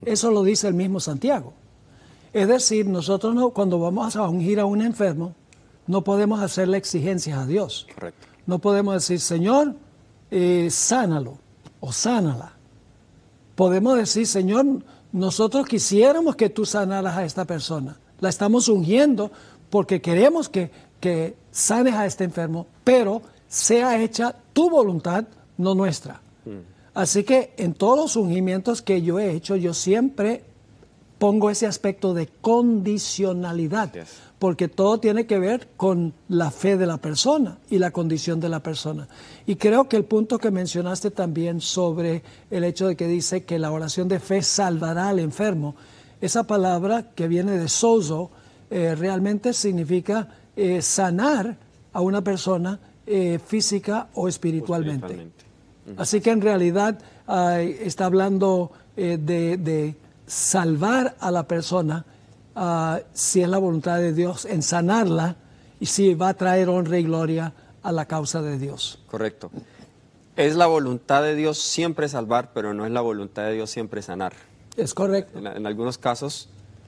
Eso lo dice el mismo Santiago. Es decir, nosotros no, cuando vamos a ungir a un enfermo, no podemos hacerle exigencias a Dios. Correcto. No podemos decir, Señor, sánalo o sánala. Podemos decir, Señor, nosotros quisiéramos que tú sanaras a esta persona. La estamos ungiendo porque queremos que sanes a este enfermo, pero sea hecha tu voluntad, no nuestra. Así que en todos los ungimientos que yo he hecho, yo siempre pongo ese aspecto de condicionalidad, porque todo tiene que ver con la fe de la persona y la condición de la persona. Y creo que el punto que mencionaste también sobre el hecho de que dice que la oración de fe salvará al enfermo, esa palabra que viene de sozo, realmente significa sanar a una persona física o espiritualmente. Así que en realidad está hablando de salvar a la persona, si es la voluntad de Dios, en sanarla, y si va a traer honra y gloria a la causa de Dios. Correcto. Es la voluntad de Dios siempre salvar, pero no es la voluntad de Dios siempre sanar. Es correcto. En algunos casos,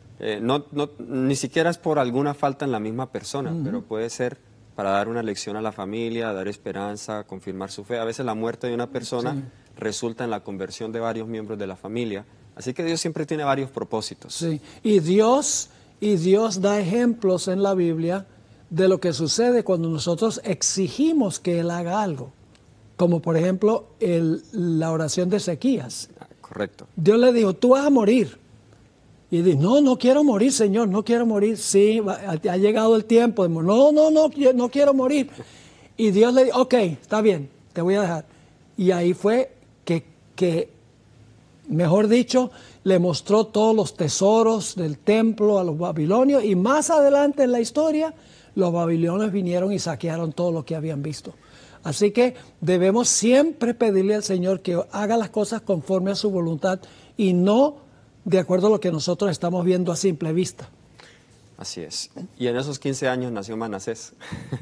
ni siquiera es por alguna falta en la misma persona, pero puede ser para dar una lección a la familia, dar esperanza, confirmar su fe. A veces la muerte de una persona resulta en la conversión de varios miembros de la familia. Así que Dios siempre tiene varios propósitos. Sí, y Dios da ejemplos en la Biblia de lo que sucede cuando nosotros exigimos que Él haga algo. Como por ejemplo la oración de Ezequías. Correcto. Dios le dijo, tú vas a morir. Y dice, no quiero morir, Señor, no quiero morir. Sí, ha llegado el tiempo. No quiero morir. Y Dios le dijo, ok, está bien, te voy a dejar. Y ahí fue que, mejor dicho, le mostró todos los tesoros del templo a los babilonios. Y más adelante en la historia, los babilonios vinieron y saquearon todo lo que habían visto. Así que debemos siempre pedirle al Señor que haga las cosas conforme a su voluntad y no de acuerdo a lo que nosotros estamos viendo a simple vista. Así es. Y en esos 15 años nació Manasés.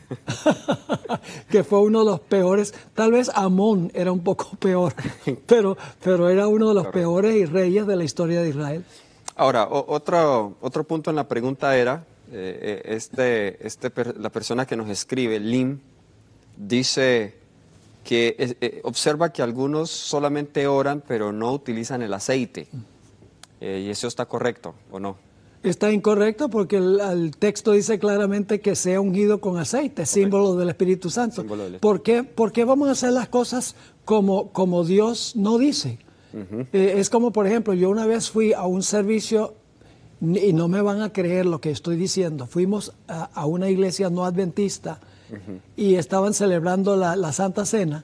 Que fue uno de los peores. Tal vez Amón era un poco peor, pero era uno de los peores reyes de la historia de Israel. Ahora, otro punto en la pregunta era, la persona que nos escribe, Lim, dice que observa que algunos solamente oran, pero no utilizan el aceite. ¿Y eso está correcto o no? Está incorrecto porque el texto dice claramente que sea ungido con aceite, símbolo del Espíritu Santo. ¿Por qué vamos a hacer las cosas como Dios no dice? Es como, por ejemplo, yo una vez fui a un servicio, y no me van a creer lo que estoy diciendo, fuimos a una iglesia no adventista y estaban celebrando la Santa Cena.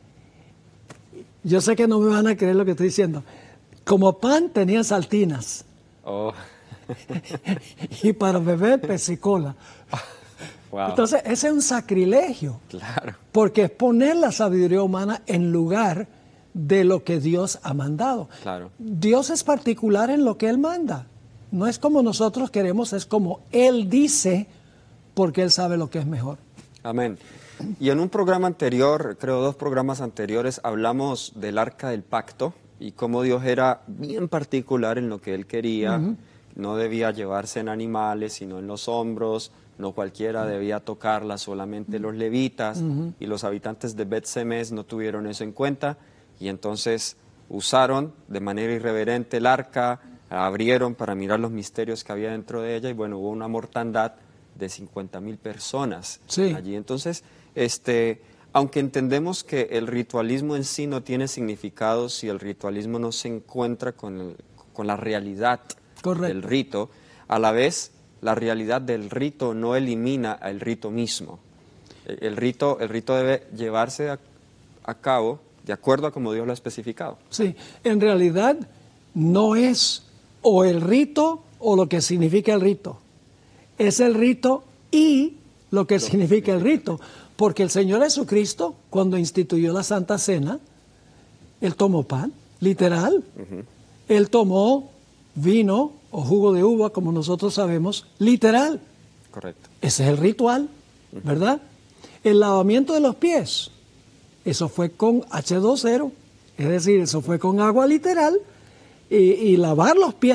Yo sé que no me van a creer lo que estoy diciendo. Como pan tenían saltinas. Oh. Y para beber pesicola. Wow. Entonces, ese es un sacrilegio. Claro. Porque es poner la sabiduría humana en lugar de lo que Dios ha mandado. Claro. Dios es particular en lo que Él manda. No es como nosotros queremos, es como Él dice, porque Él sabe lo que es mejor. Amén. Y en un programa anterior, creo 2 programas anteriores, hablamos del Arca del Pacto y cómo Dios era bien particular en lo que Él quería. No debía llevarse en animales, sino en los hombros. No cualquiera debía tocarla, solamente los levitas. Y los habitantes de Bet-Semes no tuvieron eso en cuenta. Y entonces usaron de manera irreverente el arca, abrieron para mirar los misterios que había dentro de ella. Y bueno, hubo una mortandad de 50,000 personas allí. Entonces, aunque entendemos que el ritualismo en sí no tiene significado si el ritualismo no se encuentra con la realidad del rito, a la vez la realidad del rito no elimina el rito mismo. El rito debe llevarse a cabo de acuerdo a como Dios lo ha especificado. Sí, en realidad no es o el rito o lo que significa el rito. Es el rito y lo que significa el rito. Porque el Señor Jesucristo, cuando instituyó la Santa Cena, Él tomó pan, literal. Él tomó vino o jugo de uva, como nosotros sabemos, literal. Correcto. Ese es el ritual, ¿verdad? El lavamiento de los pies, eso fue con H2O, es decir, eso fue con agua literal. y lavar los pies